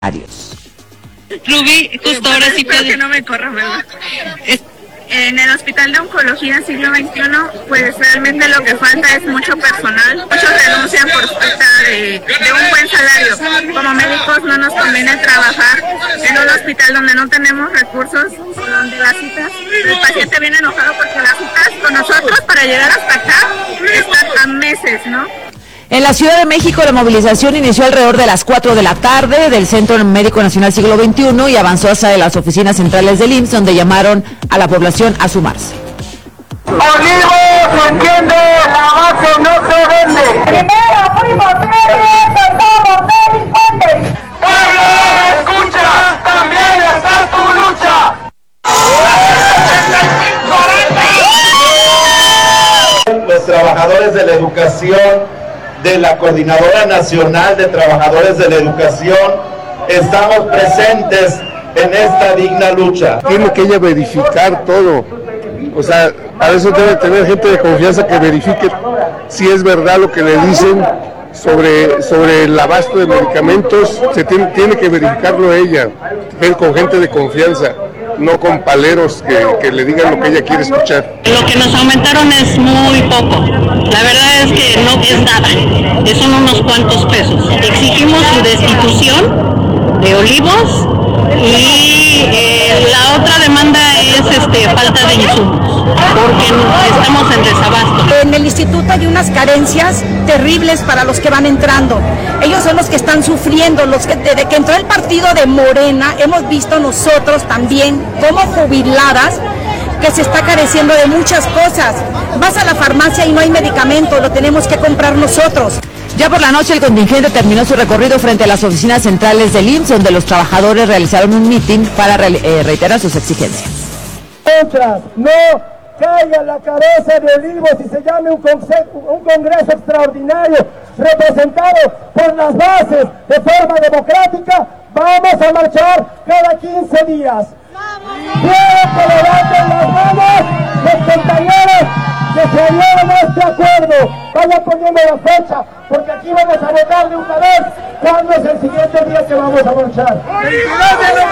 Rubí, justo ahora sí puede... que no me corra, ¿verdad? En el Hospital de Oncología Siglo XXI, pues realmente lo que falta es mucho personal. Muchos renuncian por falta de un buen salario. Como médicos no nos conviene trabajar en un hospital donde no tenemos recursos, donde las citas, el paciente viene enojado porque las citas con nosotros para llegar hasta acá están a meses, ¿no? En la Ciudad de México, la movilización inició alrededor de las 4 de la tarde del Centro Médico Nacional Siglo XXI y avanzó hacia las oficinas centrales del IMSS, donde llamaron a la población a sumarse. Olivos, se entiende, la base no se vende. Primero fuimos libres, somos delincuentes. ¡Pueblo, escucha! ¡También está tu lucha! Los trabajadores de la educación de la Coordinadora Nacional de Trabajadores de la Educación estamos presentes en esta digna lucha. Tiene que ella verificar todo, o sea, para eso debe tener gente de confianza que verifique si es verdad lo que le dicen sobre el abasto de medicamentos. Se tiene que verificarlo ella, con gente de confianza, no con paleros que le digan lo que ella quiere escuchar. Lo que nos aumentaron es muy poco. La verdad es que no es nada. Son unos cuantos pesos. Exigimos su destitución de Olivos y la otra demanda es falta de insumos, porque estamos en desabasto. En el instituto hay unas carencias terribles para los que van entrando. Ellos son los que están sufriendo, desde que entró el partido de Morena, hemos visto nosotros también como jubiladas que se está careciendo de muchas cosas. Vas a la farmacia y no hay medicamento, lo tenemos que comprar nosotros. Ya por la noche el contingente terminó su recorrido frente a las oficinas centrales del IMSS, donde los trabajadores realizaron un mitin para reiterar sus exigencias. Mientras no caiga la cabeza de Olivos y se llame un congreso extraordinario representado por las bases de forma democrática, vamos a marchar cada 15 días. Quiero que levanten las manos los compañeros que se adhieron a este acuerdo. Vayan poniendo la fecha, porque aquí vamos a votar de una vez cuándo es el siguiente día que vamos a marchar. ¡El 22 de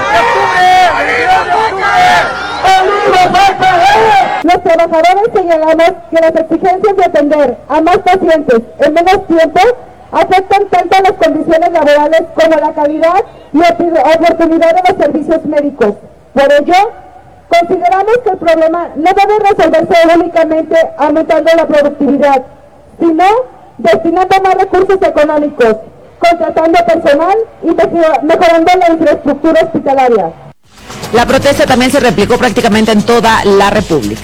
octubre! Los trabajadores señalamos que las exigencias de atender a más pacientes en menos tiempo afectan tanto las condiciones laborales como la calidad y oportunidad de los servicios médicos. Por ello, consideramos que el problema no debe resolverse únicamente aumentando la productividad, sino destinando más recursos económicos, contratando personal y mejorando la infraestructura hospitalaria. La protesta también se replicó prácticamente en toda la República.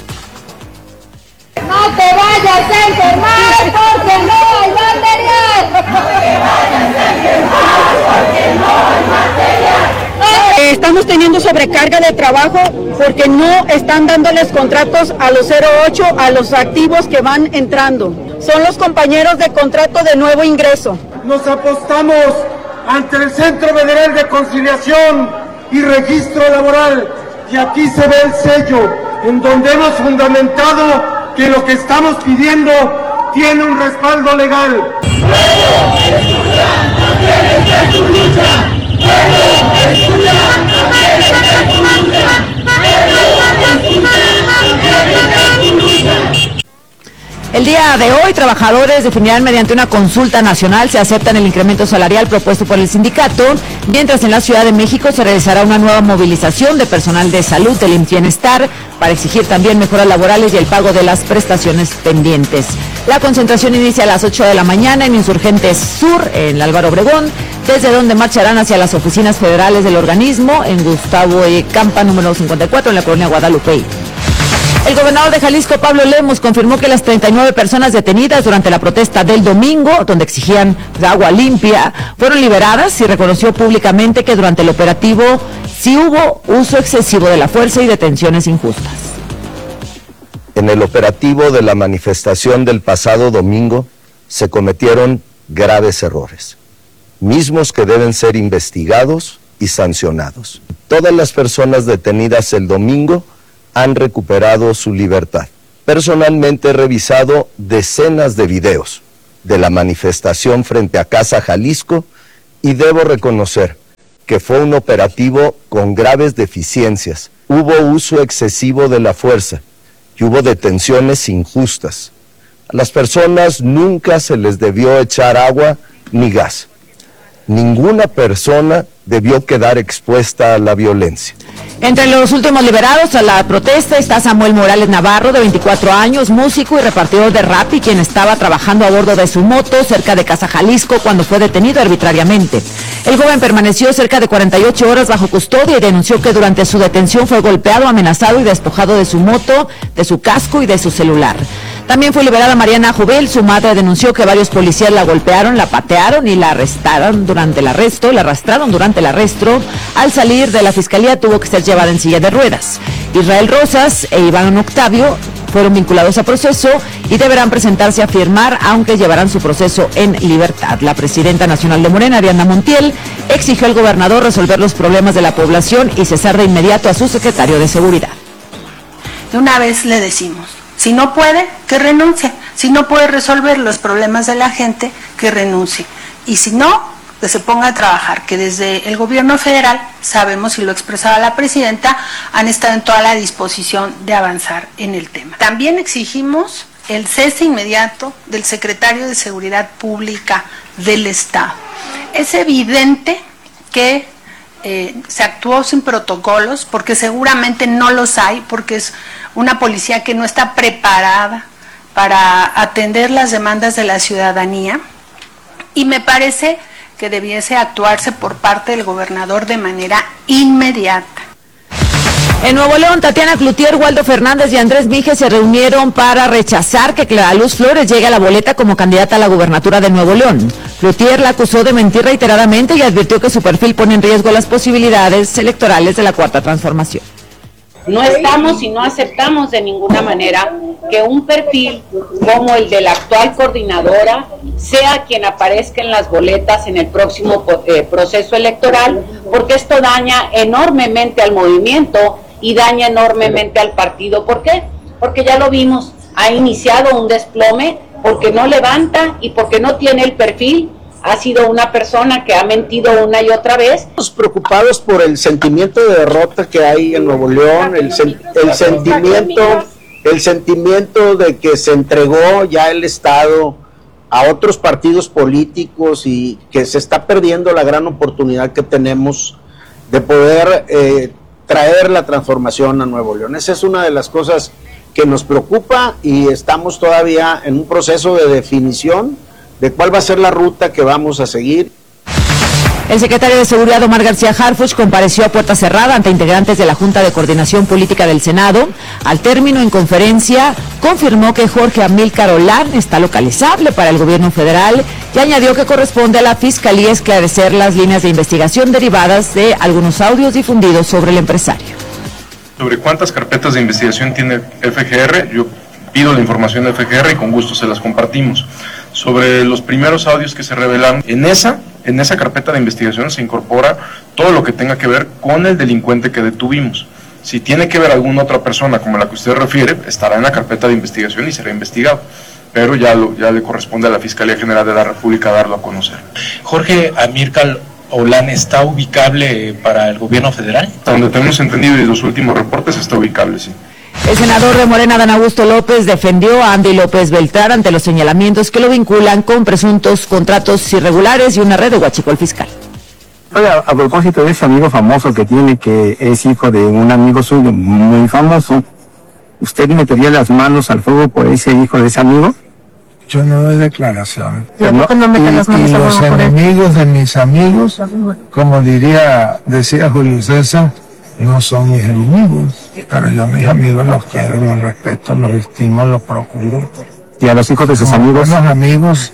¡No te vayas a enfermar porque no hay material! ¡No te vayas a enfermar porque no hay material! Estamos teniendo sobrecarga de trabajo porque no están dándoles contratos a los 08, a los activos que van entrando. Son los compañeros de contrato de nuevo ingreso. Nos apostamos ante el Centro Federal de Conciliación y Registro Laboral y aquí se ve el sello en donde hemos fundamentado que lo que estamos pidiendo tiene un respaldo legal. El día de hoy, trabajadores definirán mediante una consulta nacional si aceptan el incremento salarial propuesto por el sindicato, mientras en la Ciudad de México se realizará una nueva movilización de personal de salud del IMSS Bienestar para exigir también mejoras laborales y el pago de las prestaciones pendientes. La concentración inicia a las 8 de la mañana en Insurgentes Sur, en Álvaro Obregón, desde donde marcharán hacia las oficinas federales del organismo en Gustavo E. Campa, número 54, en la colonia Guadalupe. El gobernador de Jalisco, Pablo Lemos, confirmó que las 39 personas detenidas durante la protesta del domingo, donde exigían agua limpia, fueron liberadas y reconoció públicamente que durante el operativo sí hubo uso excesivo de la fuerza y detenciones injustas. En el operativo de la manifestación del pasado domingo se cometieron graves errores, mismos que deben ser investigados y sancionados. Todas las personas detenidas el domingo han recuperado su libertad. Personalmente he revisado decenas de videos de la manifestación frente a Casa Jalisco y debo reconocer que fue un operativo con graves deficiencias. Hubo uso excesivo de la fuerza y hubo detenciones injustas. A las personas nunca se les debió echar agua ni gas. Ninguna persona debió quedar expuesta a la violencia. Entre los últimos liberados a la protesta está Samuel Morales Navarro, de 24 años, músico y repartidor de Rappi, quien estaba trabajando a bordo de su moto cerca de Casa Jalisco cuando fue detenido arbitrariamente. El joven permaneció cerca de 48 horas bajo custodia y denunció que durante su detención fue golpeado, amenazado y despojado de su moto, de su casco y de su celular. También fue liberada Mariana Jubel. Su madre denunció que varios policías la golpearon, la patearon y la arrastraron durante el arresto. Al salir de la fiscalía tuvo que ser llevada en silla de ruedas. Israel Rosas e Iván Octavio fueron vinculados a proceso y deberán presentarse a firmar, aunque llevarán su proceso en libertad. La presidenta nacional de Morena, Ariadna Montiel, exigió al gobernador resolver los problemas de la población y cesar de inmediato a su secretario de Seguridad. De una vez le decimos, si no puede, que renuncie. Si no puede resolver los problemas de la gente, que renuncie. Y si no, que se ponga a trabajar, que desde el gobierno federal, sabemos, y lo expresaba la presidenta, han estado en toda la disposición de avanzar en el tema. También exigimos el cese inmediato del secretario de Seguridad Pública del Estado. Es evidente que se actuó sin protocolos, porque seguramente no los hay, porque es una policía que no está preparada para atender las demandas de la ciudadanía, y me parece que debiese actuarse por parte del gobernador de manera inmediata. En Nuevo León, Tatiana Cloutier, Waldo Fernández y Andrés Mije se reunieron para rechazar que Clara Luz Flores llegue a la boleta como candidata a la gubernatura de Nuevo León. Cloutier la acusó de mentir reiteradamente y advirtió que su perfil pone en riesgo las posibilidades electorales de la Cuarta Transformación. No estamos y no aceptamos de ninguna manera que un perfil como el de la actual coordinadora sea quien aparezca en las boletas en el próximo proceso electoral, porque esto daña enormemente al movimiento y daña enormemente al partido. ¿Por qué? Porque ya lo vimos, ha iniciado un desplome porque no levanta y porque no tiene el perfil. Ha sido una persona que ha mentido una y otra vez. Estamos preocupados por el sentimiento de derrota que hay en Nuevo León, el sentimiento de que se entregó ya el Estado a otros partidos políticos y que se está perdiendo la gran oportunidad que tenemos de poder traer la transformación a Nuevo León. Esa es una de las cosas que nos preocupa y estamos todavía en un proceso de definición de cuál va a ser la ruta que vamos a seguir. El secretario de Seguridad, Omar García Harfuch, compareció a puerta cerrada ante integrantes de la Junta de Coordinación Política del Senado. Al término, en conferencia, confirmó que Jorge Amílcar Olán está localizable para el gobierno federal y añadió que corresponde a la Fiscalía esclarecer las líneas de investigación derivadas de algunos audios difundidos sobre el empresario. Sobre cuántas carpetas de investigación tiene FGR, yo pido la información de FGR y con gusto se las compartimos. Sobre los primeros audios que se revelaron, en esa carpeta de investigación se incorpora todo lo que tenga que ver con el delincuente que detuvimos. Si tiene que ver alguna otra persona como la que usted refiere, estará en la carpeta de investigación y será investigado. Pero ya le corresponde a la Fiscalía General de la República darlo a conocer. Jorge Amílcar Olán está ubicable para el gobierno federal. Hasta donde tenemos entendido y los últimos reportes está ubicable, sí. El senador de Morena, Adán Augusto López, defendió a Andy López Beltrán ante los señalamientos que lo vinculan con presuntos contratos irregulares y una red de huachicol fiscal. Oiga, a propósito de ese amigo famoso que tiene, que es hijo de un amigo suyo muy famoso, ¿usted metería las manos al fuego por ese hijo de ese amigo? Yo no doy declaración. Y los enemigos de mis amigos, como decía Julio César, no son mis enemigos, pero yo a mis amigos los quiero, los respeto, los estimo, los procuro. ¿Y a los hijos de sus amigos? Los amigos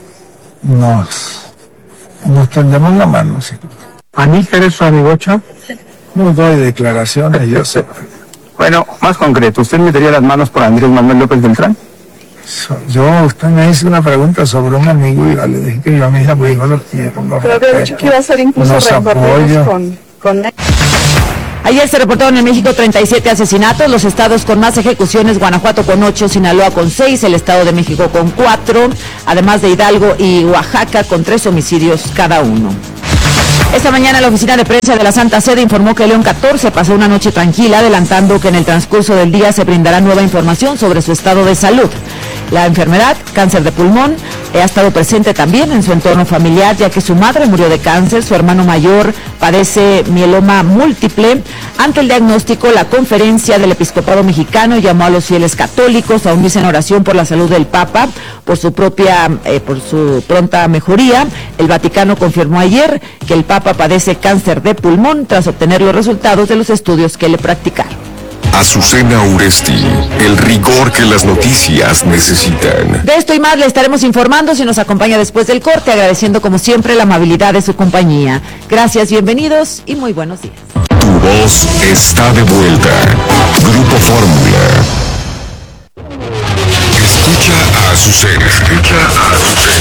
nos tendemos la mano, sí. ¿Amílcar es su amigocho? No doy declaraciones, yo sé. Bueno, más concreto, ¿usted metería las manos por Andrés Manuel López Beltrán? Usted me hizo una pregunta sobre un amigo y yo le dije que yo a mis amigos los quiero, los respeto. Creo que dicho que iba a ser incluso recorridos con... Ayer se reportaron en México 37 asesinatos, los estados con más ejecuciones, Guanajuato con 8, Sinaloa con 6, el Estado de México con 4, además de Hidalgo y Oaxaca con 3 homicidios cada uno. Esta mañana la oficina de prensa de la Santa Sede informó que León XIV pasó una noche tranquila, adelantando que en el transcurso del día se brindará nueva información sobre su estado de salud. La enfermedad, cáncer de pulmón, ha estado presente también en su entorno familiar, ya que su madre murió de cáncer, su hermano mayor padece mieloma múltiple. Ante el diagnóstico, la Conferencia del Episcopado Mexicano llamó a los fieles católicos a unirse en oración por la salud del Papa, por su pronta mejoría. El Vaticano confirmó ayer que el Papa padece cáncer de pulmón tras obtener los resultados de los estudios que le practicaron. Azucena Uresti, el rigor que las noticias necesitan. De esto y más le estaremos informando si nos acompaña después del corte, agradeciendo como siempre la amabilidad de su compañía. Gracias, bienvenidos y muy buenos días. Tu voz está de vuelta. Grupo Fórmula. Escucha a Azucena.